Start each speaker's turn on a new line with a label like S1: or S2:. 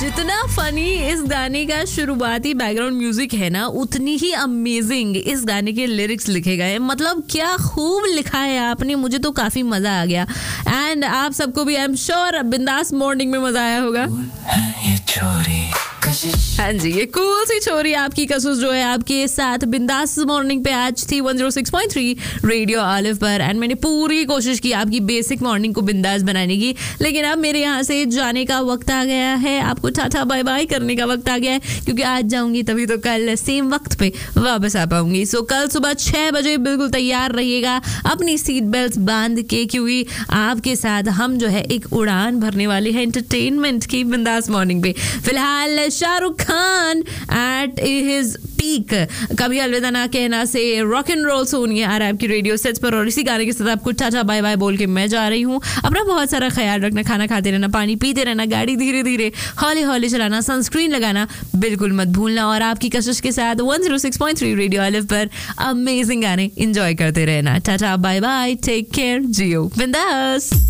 S1: जितना फनी इस गाने का शुरुआती बैकग्राउंड म्यूजिक है ना, उतनी ही अमेजिंग इस गाने के लिरिक्स लिखे गए। मतलब क्या खूब लिखा है आपने, मुझे तो काफी मजा आ गया। एंड आप सबको भी आई एम श्योर बिंदास मॉर्निंग में मजा आया होगा। हाँ जी, ये कूल सी छोरी आपकी कसूस जो है आपके साथ बिंदास मॉर्निंग पे आज थी 106.3 रेडियो ऑलिव पर। एंड मैंने पूरी कोशिश की आपकी बेसिक मॉर्निंग को बिंदास बनाने की, लेकिन अब मेरे यहाँ से जाने का वक्त आ गया है, आपको टाटा बाय बाय करने का वक्त आ गया है, क्योंकि आज जाऊंगी तभी तो कल सेम वक्त पे वापस आ पाऊंगी। सो कल सुबह 6 बजे बिल्कुल तैयार रहिएगा अपनी सीट बेल्ट बांध के, क्योंकि आपके साथ हम जो है एक उड़ान भरने वाले हैं एंटरटेनमेंट की बिंदास मॉर्निंग पे। फिलहाल Shahrukh Khan at his peak कभी अलविदा ना कहना से रॉक एंड रोल सोनिए आ रहा है आपकी रेडियो सेट्स पर, और इसी गाने के साथ आपको टाटा बाय बाय बोल के मैं जा रही हूँ। अपना बहुत सारा ख्याल रखना, खाना खाते रहना, पानी पीते रहना, गाड़ी धीरे धीरे हौले हौले चलाना, सनस्क्रीन लगाना बिल्कुल मत भूलना, और आपकी कशिश के साथ 106.3 रेडियो ऑलिव पर अमेजिंग गाने एंजॉय करते रहना। Tata bye bye, take care, जियो बिंदास।